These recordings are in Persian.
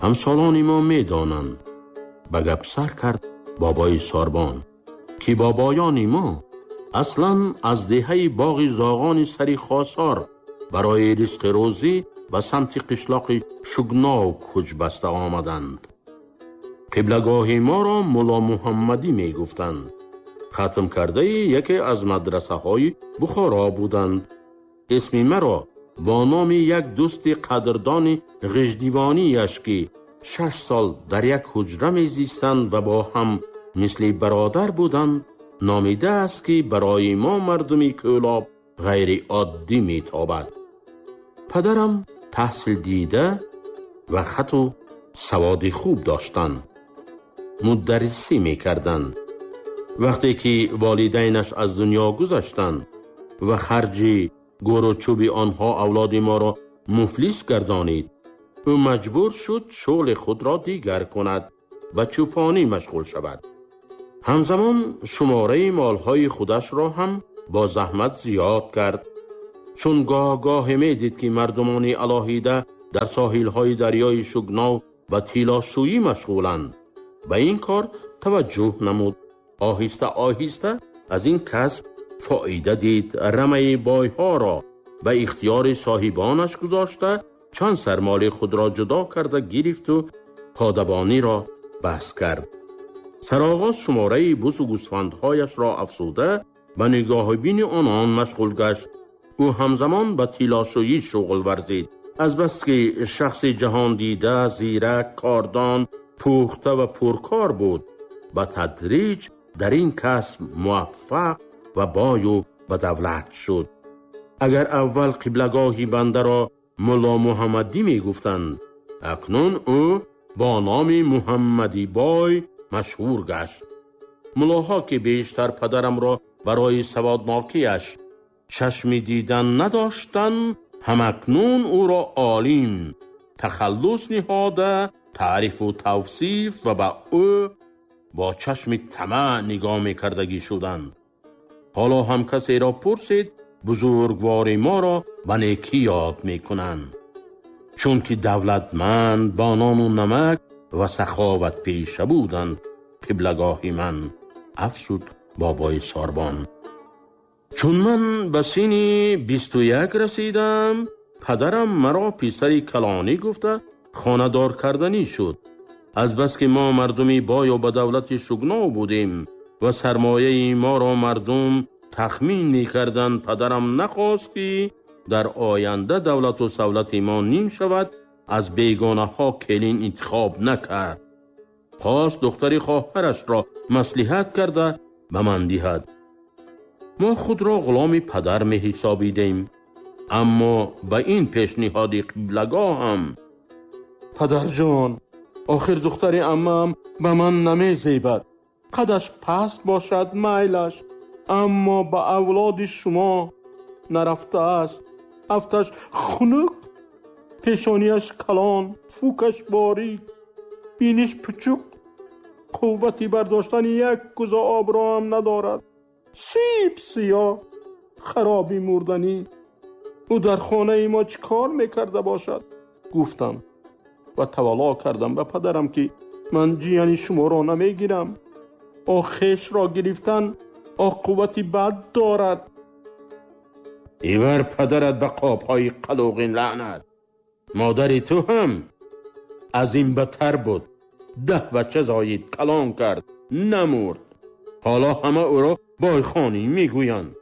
همسالان ما می دانند. به گپ سر کرد بابای ساربان که بابایان ما اصلاً از دهه باغ زاغان سری خاصار برای رزق روزی به سمت قشلاق شگناو کوچ بسته آمدند. قبلگاه ما را ملا محمدی می گفتند. ختم کرده یکی از مدرسه های بخارا بودند. اسم مرا با نام یک دوست قدردان غژدیوانیش که 6 سال در یک حجره می زیستند و با هم مثل برادر بودند نامیده است که برای ما مردمی کولاب غیر عادی می تابد. پدرم تحصیل دیده و خط و سواد خوب داشتند. مدرسی می کردند. وقتی که والدینش از دنیا گذشتند و خرج گور و چوب آنها اولاد ما را مفلس گردانید، او مجبور شد شغل خود را دیگر کند و چوپانی مشغول شود. همزمان شماره مالهای خودش را هم با زحمت زیاد کرد، چون گاه می دید که مردمان الاهیده در ساحل‌های دریای شگناو و تیلاشویی مشغولند. به این کار توجه نمود. آهسته از این کسب فایده دید. رمه بایها را به اختیار صاحبانش گذاشته چند سرمال خود را جدا کرده گرفت و پادبانی را بس کرد. سرآغاز شماره بز و گوسفندهایش را افزوده به نگاه بین آنان مشغول گشت. او همزمان به تیلاشویی شغل ورزید. از بس که شخص جهان دیده، زیرک، کاردان، پوخته و پرکار بود، به تدریج در این کسب موفق و بای و به دولت شد. اگر اول قبلگاهی بنده را ملا محمدی می گفتند، اکنون او با نام محمدی بای مشهور گشت. ملاها که بیشتر پدرم را برای سوادناکیش چشمی دیدن نداشتند، هم اکنون او را عالم تخلص نهاده تعریف و توصیف و به او با چشم طمع نگاه می‌کردگی شدند. حالا هم کسی را پرسید بزرگوار ما را به نیکی یاد می‌کنند، چون که دولتمند با نان و نمک و سخاوت پیشه بودند. قبلگاهی من، افسود بابای ساربان. چون من به سن 21 رسیدم، پدرم مرا پسری کلانی گفته خانه‌دار کردنی شد. از بس که ما مردمی بای و به دولت شگناو بودیم و سرمایه ما را مردم تخمین می‌کردند، پدرم نخواست که در آینده دولت و سولت ما نیم شود. از بیگانه ها کلین انتخاب نکرد. خواست دختری خواهرش را مصلحت کرده به من دهد. ما خود را غلام پدر می حسابیدیم، اما به این پیشنهاد قبلگاه هم پدر جان، آخر دختر عمم به من نمی زیبد. قدش پست باشد میلش، اما به اولاد شما نرفته است. افتش خنک، پیشانیش کلان، فوکش باریک، بینش پچک، قوتی برداشتن یک کوزه آب را هم ندارد. سیب سیاه، خرابی مردنی. او در خانه ما چی کار میکرده باشد؟ گفتم و تولا کردم به پدرم که من جیانی شما را نمیگیرم. آخیش را گرفتن عاقبتی بد دارد. ایور پدرت به قابهای قلوغین لعنت. مادری تو هم از این بدتر بود. 10 بچه زایید، کلان کرد، نمرد. حالا همه او را بایخانی میگویند.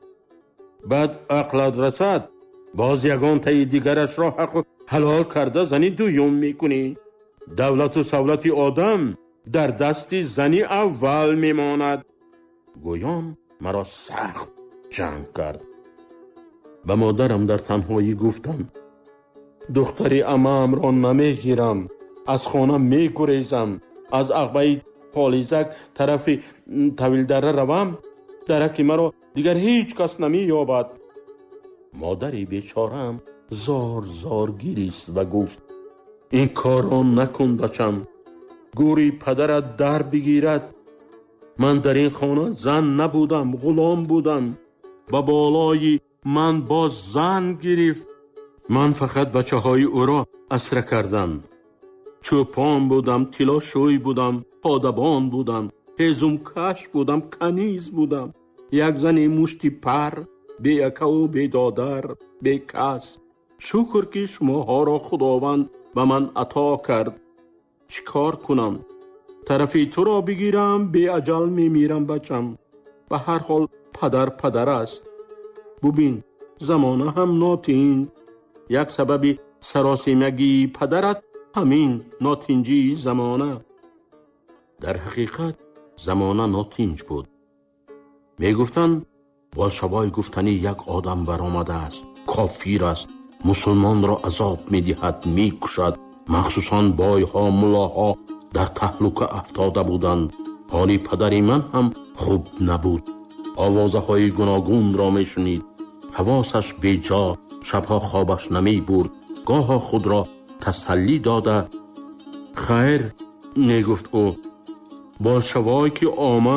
بعد عقلت رسد، باز یگان تایی دیگرش را حق و حلال کرده زنی دویم میکنی. دولت و سولت آدم در دست زنی اول میماند. گویان مرا سخت جنگ کرد. به مادرم در تنهایی گفتم دختری عمم را نمیگیرم، از خانه میگریزم، از عقبه پالیزک طرف طویل دره روم، درک مرا دیگر هیچ کس نمی یابد. مادری بیچارم زار گریست و گفت این کار را نکن بچم، گوری پدرت در بگیرد. من در این خانه زن نبودم، غلام بودم. با بالای من باز زن گرفت. من فقط بچه های او را اسره کردم. چوپان بودم، تلاشوی بودم، پادبان بودم، هزم کش بودم، کنیز بودم. یک زن مشتی پر، بی اکا و بی دادر، بی کس. شکر که شماها را خداوند به من عطا کرد. چیکار کنم؟ طرفی تو را بگیرم، بی اجل میمیرم بچم. به هر حال پدر است. ببین زمانه هم ناتین. یک سبب سراسیمگی پدرت همین ناتینجی زمانه. در حقیقت زمانه ناتینج بود. می گفتن بالشوای گفتنی یک آدم برآمده است، کافیر است، مسلمان را عذاب می دهد، می کشد. مخصوصاً بایها ملاها در تهلکه افتاده بودند. حالی پدری من هم خوب نبود. آوازه های گوناگون را می شنید. حواسش بی جا، شبها خوابش نمی برد. گاه خود را تسلی داده خیر می گفت او، بالشوای که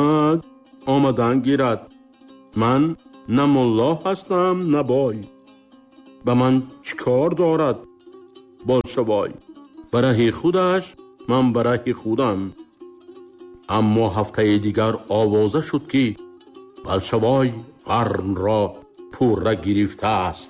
آمدن گیرد. من نه ملا هستم نه بای. به من چیکار دارد بالشوای؟ برای خودش، من برای خودم. اما هفته دیگر آوازه شد که بالشوای قرن را پوره گرفته است.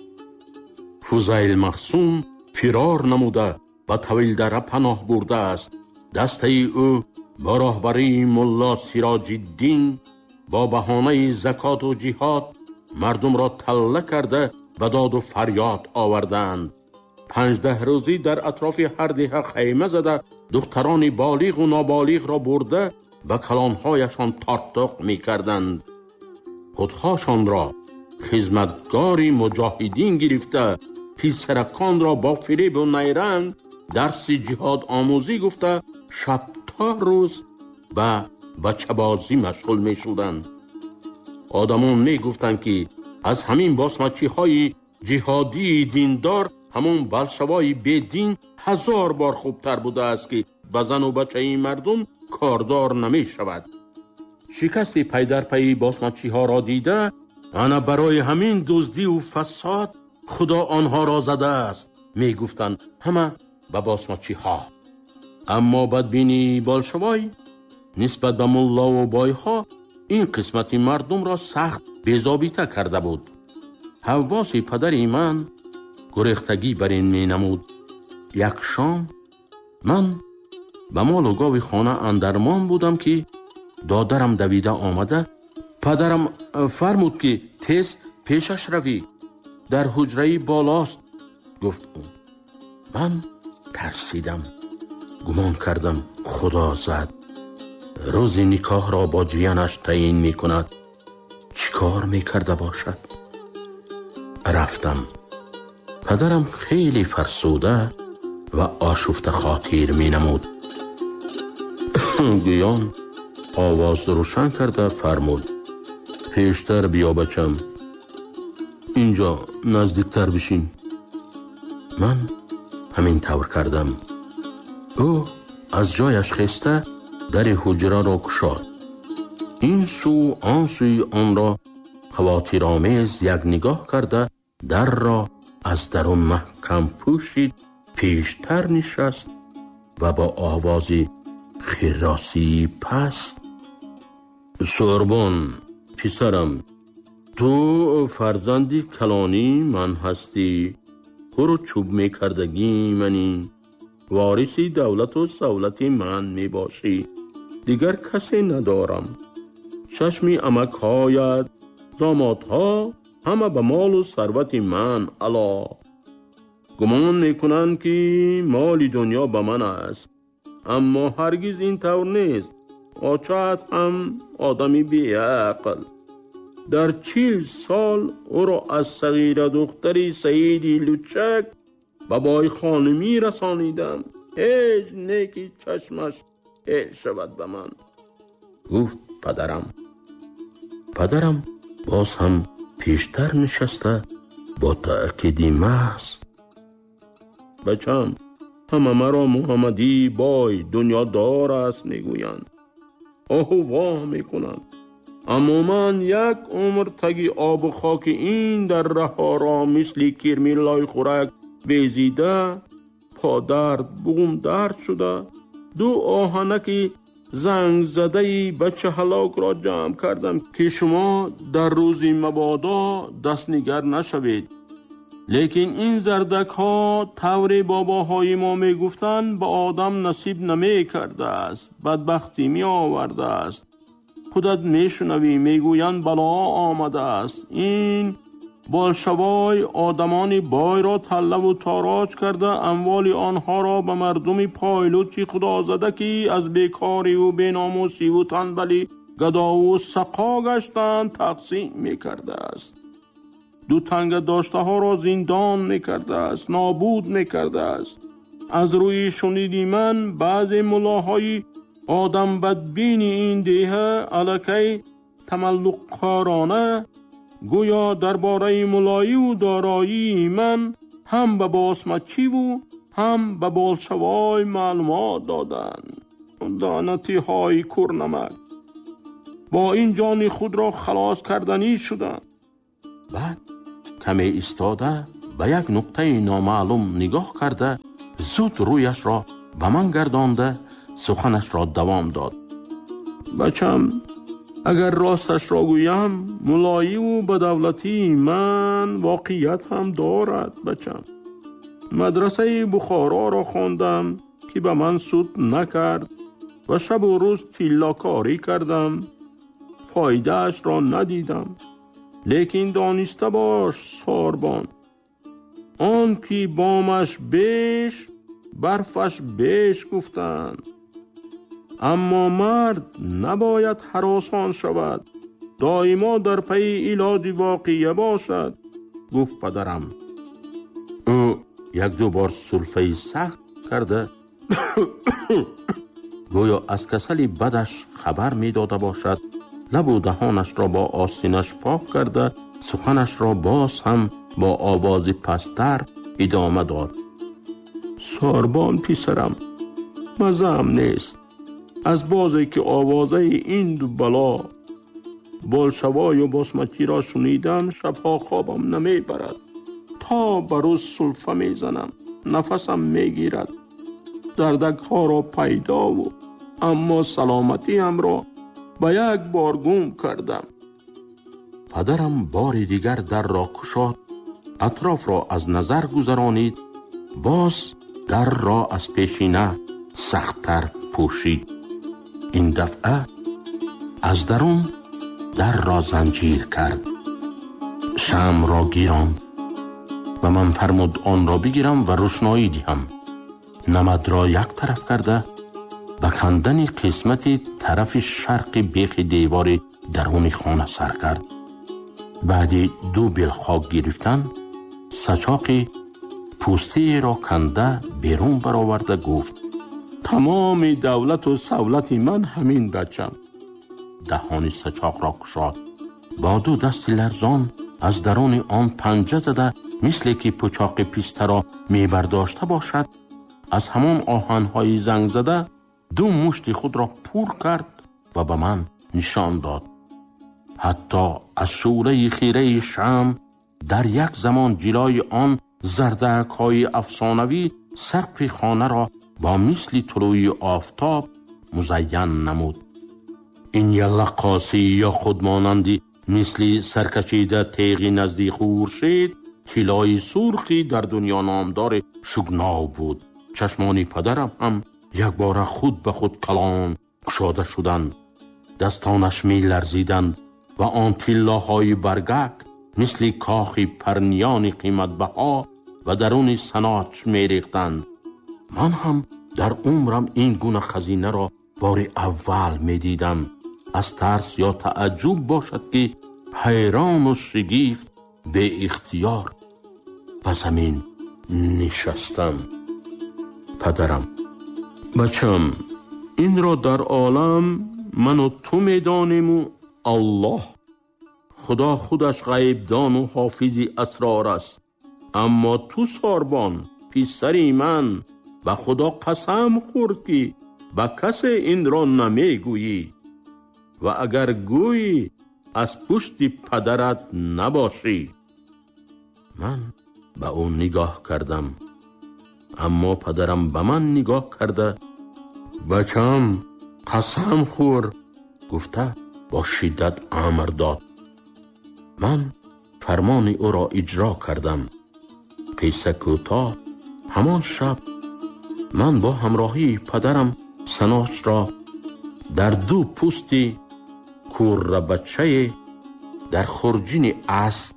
فوزیل مخصوم فرار نموده و طویل دره پناه برده است. دسته او با راهبری ملا سراج الدین با بهانه زکات و جهاد مردم را تله کرده به داد و فریاد آوردند. 15 روزی در اطراف هر دهه خیمه زده دختران بالغ و نابالغ را برده به کلانهایشان تاق می کردند. خودهاشان را خدمتگاری مجاهدین گرفته، پیسرکان را با فریب و نیرنگ درس جهاد آموزی گفته شب تا روز به بچه بازی مشغول می شدند. آدمان می گفتند که از همین باسمچی های جهادی دیندار همون بالشوای بیدین 1000 بار خوبتر بوده است که به زن و بچه این مردم کاردار نمی شود. شکست پی در پی باسمچی ها را دیده انا برای همین دزدی و فساد خدا آنها را زده است می گفتند همه به باسمچی ها. اما بدبینی بالشوای نسبت به ملا و بای ها این قسمت مردم را سخت بی‌ضابطه کرده بود. حواس پدری من گریختگی بر این می نمود. یک شام من به مال و گاو خانه اندرمان بودم که دادرم دویده آمده. پدرم فرمود که تیز پیشش روی، در حجره بالاست گفت او. من ترسیدم، گمان کردم خدا زد، روز نکاح را با جیانش تعیین می کند. چی کار می کرده باشد؟ رفتم. پدرم خیلی فرسوده و آشفته خاطر می نمود. گویان آواز روشن کرده فرمود پیشتر بیا بچم، اینجا نزدیکتر بشین. من همین طور کردم. او از جایش خسته در حجره را گشاد. این سو آن سوی آن را خواطرآمیز یک نگاه کرده در را از درون محکم پوشید، پیشتر نشست و با آوازی خراسی پست سوربان پسرم، تو فرزندی کلانی من هستی، تو چوب می کردگی منی، وارثی دولت و سولتی من می باشی، دیگر کسی ندارم. چشمی امک هایت دامادها همه به مال و ثروت من علا. گمان میکنند که مال دنیا به من است، اما هرگز این طور نیست. آچات هم آدمی بی عقل. در 40 سال او را از صغیر دختری سیدی لوچک به بای خانمی رسانیدم. هیچ نیکی چشمش هیچ شود به من. گفت پدرم باز هم پیشتر نشسته با تأکیدی محض بچم، همه مرا محمدی بای دنیا دار است میگویند، واه میکنند، اما من یک عمر تگی آب و خاک این در ره ها را مثل کرمی لای خورک بیزیده پادرد بوم درد شده 2 آهنک زنگ زده بچه هلاک را جمع کردم که شما در روزی مبادا دستنگر نشوید. لیکن این زردک ها طور باباهای ما می گفتن به آدم نصیب نمی کرده است، بدبختی می آورده است. خودت می شنوی می گویند بلا آمده است. این بالشوای آدمان بای را تله و تاراج کرده اموال آنها را به مردم پایلوچی خدا زده که از بیکاری و بیناموسی و تنبلی گدا و سقا گشتند تقسیم می کرده است. 2 تنگ داشته ها را زندان می کرده است، نابود می کرده است. از روی شنیدی من بعضی ملاهای آدم بدبین این دیه الکی تملقکارانه گویا درباره ملایی و دارایی من هم به باسمچی و هم به بالشوای معلومات دادند. دانتی های کرنمک با این جان خود را خلاص کردنی شدند. بعد کمی ایستاده به یک نقطه نامعلوم نگاه کرده زود رویش را به من گردانده سخنش را دوام داد. بچم، اگر راستش را گویم ملایی و بدولتی من واقعیت هم دارد. بچم، مدرسه بخارا را خواندم که به من سود نکرد و شب و روز تیلاکاری کردم، فایده اش را ندیدم. لیکن دانسته باش ساربان، آن که بامش بیش برفش بیش گفتند. اما مرد نباید هراسان شود، دائما در پی علاج واقعی باشد، گفت پدرم. او 1-2 بار سلفه سخت کرده گویا از کسلی بدش خبر می داده باشد. لب و دهانش را با آستینش پاک کرده سخنش را باز هم با آواز پستر ادامه داد. ساربان پسرم، مزم نیست از بازی که آوازه این 2 بلا بالشوای و باسمچی را شنیدم شبها خوابم نمی برد. تا بروز سلفه می زنم، نفسم می گیرد، دردک ها را پیدا و اما سلامتی هم را به 1 بار گم کردم. پدرم بار دیگر در را گشاد، اطراف را از نظر گذرانید، باز در را از پیشینه سخت‌تر پوشید. این دفعه از درون در را زنجیر کرد، شمع را گیراند و من فرمود آن را بگیرم و روشنایی دهم. نمد را 1 طرف کرده به کندن قسمت طرف شرق بیخ دیوار درون خانه سر کرد. بعد 2 بیل خاک گرفتن سچاق پوسته را کنده بیرون برآورده گفت: تمام دولت و سولت من همین بچم. دهان سچاق را گشاد، با 2 دست لرزان از درون آن پنجه زده مثل که پچاق پیسته را می برداشته باشد از همان آهنهای زنگ زده 2 مشت خود را پر کرد و به من نشان داد. حتی از شعله خیره شمع در یک زمان جلوی آن زردک های افسانوی سقف خانه را با مثل طلوع آفتاب مزین نمود. این یلقاسی یا خودمانندی مثل سرکشیده تیغی نزدیک خورشید طلای سرخی در دنیا نامدار شگنا بود. چشمان پدرم هم 1 بار خود به خود کلان گشاده شدند، دستانش می لرزیدند و آن تیلاهای برگک مثل کاخی پرنیان قیمت بها و درون سناچ می ریختند. من هم در عمرم این گونه خزینه را بار اول می دیدم. از ترس یا تعجب باشد که حیران و شگفت به اختیار به زمین نشستم. پدرم: بچم، این را در عالم من و تو می دانیم و الله. خدا خودش غیبدان و حافظ اسرار است. اما تو ساربان پسری من به خدا قسم خورد که به کس این را نمی گویی و اگر گویی از پشت پدرت نباشی. من به اون نگاه کردم. اما پدرم به من نگاه کرده بچم قسم خور گفته با شدت امر داد. من فرمان او را اجرا کردم. قصه کوتاه همان شب من با همراهی پدرم سناچ را در دو پوستی کور بچه در خرجین اسب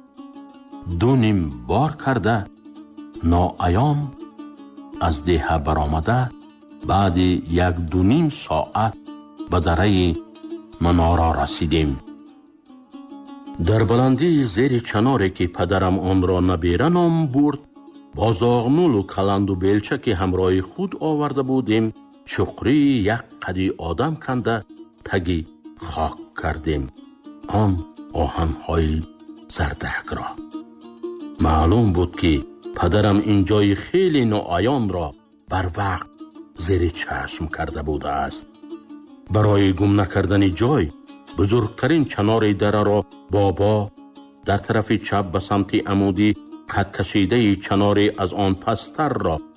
2.5 بار کرده ناعیان از دیه برآمده بعد 1-2.5 ساعت به دره منارا رسیدیم. در بلندی زیر چناری که پدرم آن را نبیره نام برد با زاغنول و کلند و بیلچه که همراه خود آورده بودیم چقری یک قدی آدم کنده تگی خاک کردیم آن آهنهای زردک را. معلوم بود که پدرم این جای خیلی ناعیان را بر وقت زیر چشم کرده بوده است. برای گم نکردن جای بزرگترین چنار دره را بابا در طرف چپ به سمت عمودی قد کشیده چناری از آن پستر را